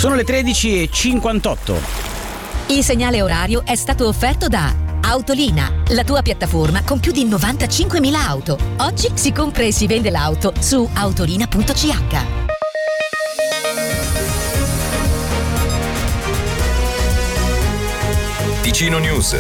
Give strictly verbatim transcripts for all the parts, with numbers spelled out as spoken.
Sono le tredici e cinquantotto. Il segnale orario è stato offerto da Autolina, la tua piattaforma con più di novantacinquemila auto. Oggi si compra e si vende l'auto su autolina punto c h. Ticino News.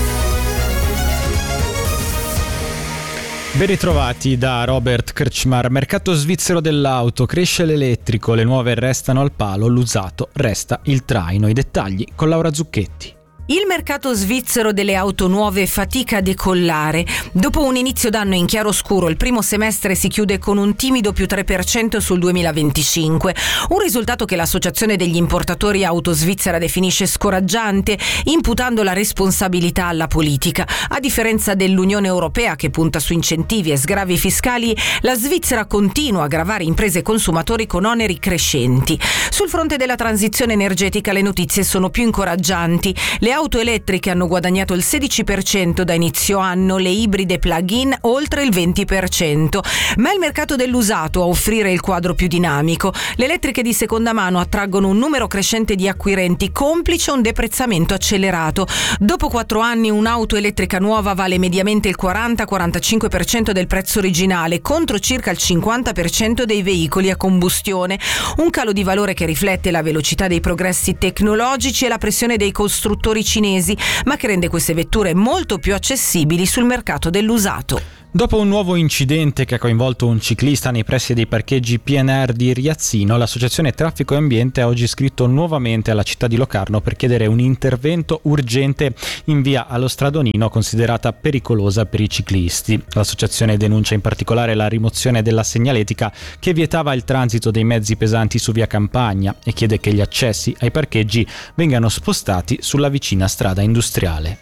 Ben ritrovati da Robert Krčmar. Mercato svizzero dell'auto, cresce l'elettrico, le nuove restano al palo, l'usato resta il traino. I dettagli con Laura Zucchetti. Il mercato svizzero delle auto nuove fatica a decollare. Dopo un inizio d'anno in chiaroscuro, il primo semestre si chiude con un timido più tre per cento sul duemilaventicinque. Un risultato che l'Associazione degli importatori auto svizzera definisce scoraggiante, imputando la responsabilità alla politica. A differenza dell'Unione Europea, che punta su incentivi e sgravi fiscali, la Svizzera continua a gravare imprese e consumatori con oneri crescenti. Sul fronte della transizione energetica le notizie sono più incoraggianti. Le auto elettriche hanno guadagnato il sedici per cento da inizio anno, le ibride plug-in oltre il venti per cento. Ma è il mercato dell'usato a offrire il quadro più dinamico. Le elettriche di seconda mano attraggono un numero crescente di acquirenti, complice un deprezzamento accelerato. Dopo quattro anni un'auto elettrica nuova vale mediamente il quaranta quarantacinque per cento del prezzo originale, contro circa il cinquanta per cento dei veicoli a combustione. Un calo di valore che riflette la velocità dei progressi tecnologici e la pressione dei costruttori cinesi, ma che rende queste vetture molto più accessibili sul mercato dell'usato. Dopo un nuovo incidente che ha coinvolto un ciclista nei pressi dei parcheggi P N R di Riazzino, l'associazione Traffico e Ambiente ha oggi scritto nuovamente alla città di Locarno per chiedere un intervento urgente in via allo Stradonino, considerata pericolosa per i ciclisti. L'associazione denuncia in particolare la rimozione della segnaletica che vietava il transito dei mezzi pesanti su via Campagna e chiede che gli accessi ai parcheggi vengano spostati sulla vicina strada industriale.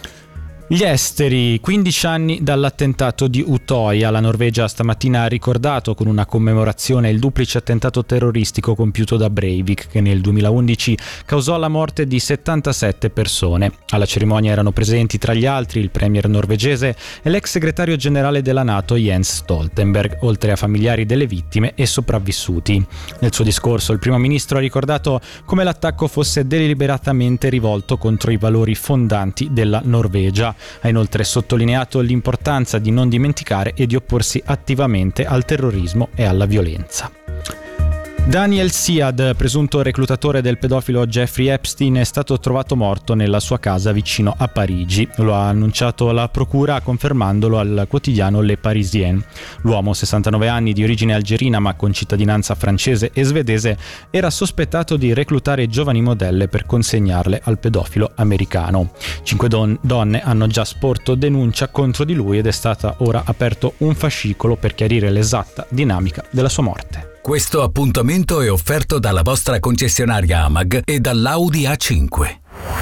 Gli esteri, quindici anni dall'attentato di Utøya. La Norvegia stamattina ha ricordato con una commemorazione il duplice attentato terroristico compiuto da Breivik, che nel duemilaundici causò la morte di settantasette persone. Alla cerimonia erano presenti tra gli altri il premier norvegese e l'ex segretario generale della NATO Jens Stoltenberg, oltre a familiari delle vittime e sopravvissuti. Nel suo discorso il primo ministro ha ricordato come l'attacco fosse deliberatamente rivolto contro i valori fondanti della Norvegia. Ha inoltre sottolineato l'importanza di non dimenticare e di opporsi attivamente al terrorismo e alla violenza. Daniel Siad, presunto reclutatore del pedofilo Jeffrey Epstein, è stato trovato morto nella sua casa vicino a Parigi. Lo ha annunciato la procura, confermandolo al quotidiano Le Parisien. L'uomo, sessantanove anni, di origine algerina ma con cittadinanza francese e svedese, era sospettato di reclutare giovani modelle per consegnarle al pedofilo americano. Cinque don- donne hanno già sporto denuncia contro di lui ed è stata ora aperto un fascicolo per chiarire l'esatta dinamica della sua morte. Questo appuntamento è offerto dalla vostra concessionaria Amag e dall'Audi A cinque.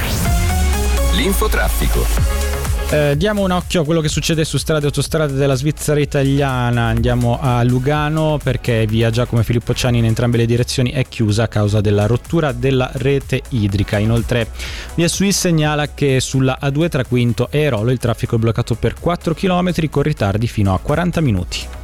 L'infotraffico. Eh, diamo un occhio a quello che succede su strade e autostrade della Svizzera italiana. Andiamo a Lugano perché via Giacomo Filippo Ciani in entrambe le direzioni è chiusa a causa della rottura della rete idrica. Inoltre via Suis segnala che sulla A due tra Quinto e Erolo il traffico è bloccato per quattro chilometri con ritardi fino a quaranta minuti.